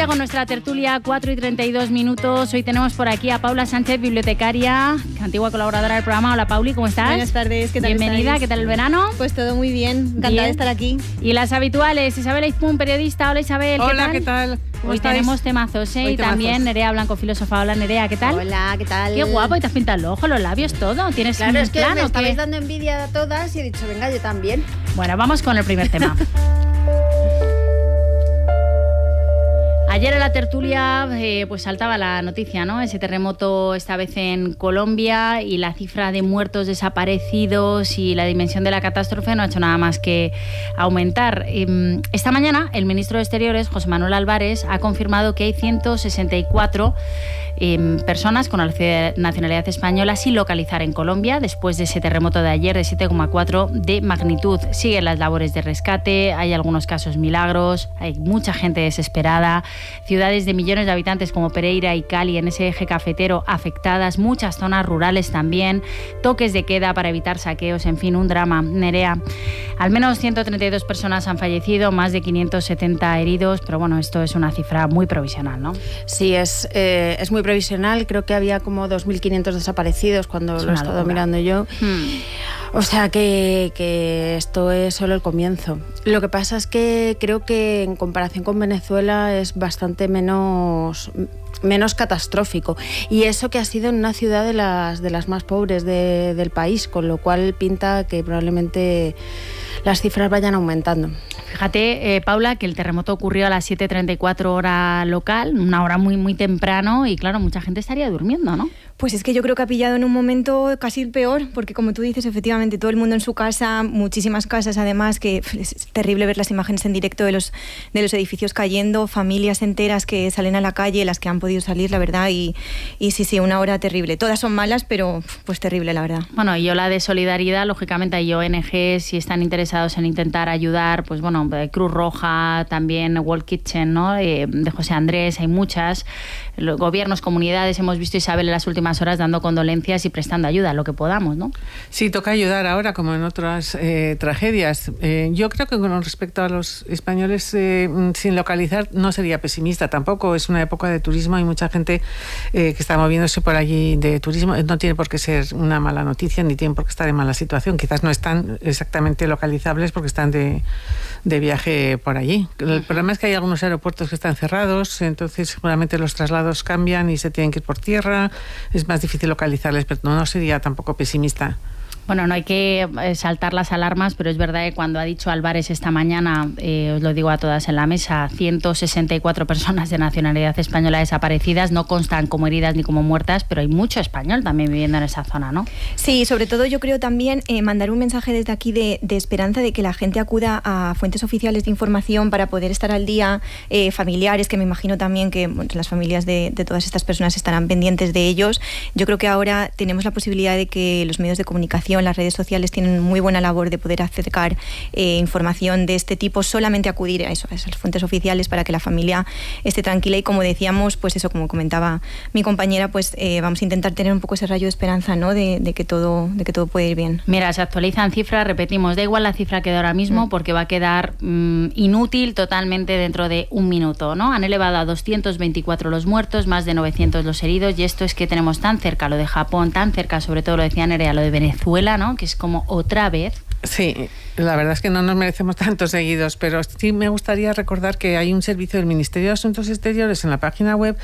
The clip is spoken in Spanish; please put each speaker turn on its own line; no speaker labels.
ya con nuestra tertulia, 4:32. Hoy tenemos por aquí a Paula Sánchez, bibliotecaria, antigua colaboradora del programa. Hola, Pauli, ¿cómo estás?
Buenas tardes, ¿qué tal
Bienvenida,
estáis?
¿qué tal el verano?
Pues todo muy bien, encantada de estar aquí.
Y las habituales, Isabel Aizpún, periodista. Hola, Isabel,
Hola, ¿qué tal?
Hoy tenemos temazos, ¿eh? Y también Nerea Blanco, filósofa. Hola, Nerea, ¿qué tal?
Hola, ¿qué tal?
Qué guapo, y te has pintado el ojo, los labios, todo. ¿Tienes
Claro,
un
es que
plan
me
o
estabais
qué?
dando envidia a todas y he dicho, venga, yo también.
Bueno, vamos con el primer tema. Ayer en la tertulia pues saltaba la noticia, ¿no? Ese terremoto esta vez en Colombia, y la cifra de muertos, desaparecidos y la dimensión de la catástrofe no ha hecho nada más que aumentar. Esta mañana el ministro de Exteriores, José Manuel Álvarez, ha confirmado que hay 164 personas con nacionalidad española sin localizar en Colombia después de ese terremoto de ayer de 7,4 de magnitud. Siguen las labores de rescate, hay algunos casos milagros, hay mucha gente desesperada, ciudades de millones de habitantes como Pereira y Cali en ese eje cafetero afectadas, muchas zonas rurales también, toques de queda para evitar saqueos, en fin, un drama. Nerea, al menos 132 personas han fallecido, más de 570 heridos, pero bueno, esto es una cifra muy provisional, ¿no?
Sí, es muy provisional. Creo que había como 2.500 desaparecidos cuando lo he estado mirando yo. O sea que esto es solo el comienzo. Lo que pasa es que creo que en comparación con Venezuela es bastante menos catastrófico, y eso que ha sido en una ciudad de las más pobres del país, con lo cual pinta que probablemente las cifras vayan aumentando.
Fíjate, Paula, que el terremoto ocurrió a las 7:34 hora local, una hora muy, muy temprano, y claro, mucha gente estaría durmiendo, ¿no?
Pues es que yo creo que ha pillado en un momento casi el peor, porque como tú dices, efectivamente, todo el mundo en su casa, muchísimas casas además, que es terrible ver las imágenes en directo de los edificios cayendo, familias enteras que salen a la calle, las que han podido salir, la verdad, y sí, una hora terrible. Todas son malas, pero pues terrible, la verdad.
Bueno, y ola de solidaridad, lógicamente hay ONGs, si están interesados en intentar ayudar, pues bueno, Cruz Roja, también World Kitchen, ¿no? De José Andrés, hay muchas. Los gobiernos, comunidades, hemos visto a Isabel en las últimas horas dando condolencias y prestando ayuda, lo que podamos, ¿no?
Sí, toca ayudar ahora, como en otras tragedias. Yo creo que con respecto a los españoles sin localizar no sería pesimista tampoco. Es una época de turismo, hay mucha gente que está moviéndose por allí de turismo. No tiene por qué ser una mala noticia, ni tienen por qué estar en mala situación. Quizás no están exactamente localizables porque están de viaje por allí. El problema es que hay algunos aeropuertos que están cerrados, entonces seguramente los traslados cambian y se tienen que ir por tierra. Es más difícil localizarles, pero no sería tampoco pesimista.
Bueno, no hay que saltar las alarmas, pero es verdad que cuando ha dicho Álvarez esta mañana, os lo digo a todas en la mesa, 164 personas de nacionalidad española desaparecidas, no constan como heridas ni como muertas, pero hay mucho español también viviendo en esa zona, ¿no?
Sí, sobre todo yo creo también mandar un mensaje desde aquí de esperanza de que la gente acuda a fuentes oficiales de información para poder estar al día, familiares, que me imagino también que las familias de todas estas personas estarán pendientes de ellos. Yo creo que ahora tenemos la posibilidad de que los medios de comunicación, las redes sociales tienen muy buena labor de poder acercar información de este tipo, solamente acudir a esas fuentes oficiales para que la familia esté tranquila, y como decíamos, pues eso, como comentaba mi compañera, pues vamos a intentar tener un poco ese rayo de esperanza, ¿no? de que todo puede ir bien.
Mira, se actualizan cifras, repetimos, da igual la cifra que da ahora mismo porque va a quedar inútil totalmente dentro de un minuto, ¿no? Han elevado a 224 los muertos, más de 900 los heridos, y esto es que tenemos tan cerca lo de Japón, tan cerca, sobre todo lo decía Nerea, lo de Venezuela, ¿no? Que es como otra vez.
Sí, la verdad es que no nos merecemos tantos seguidos, pero sí me gustaría recordar que hay un servicio del Ministerio de Asuntos Exteriores en la página web